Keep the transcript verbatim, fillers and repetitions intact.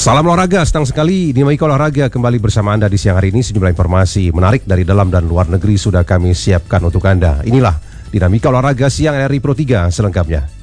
Salam olahraga, senang sekali Dinamika Olahraga kembali bersama Anda di siang hari ini. Sejumlah informasi menarik dari dalam dan luar negeri sudah kami siapkan untuk Anda. Inilah Dinamika Olahraga siang R R I Pro tiga selengkapnya.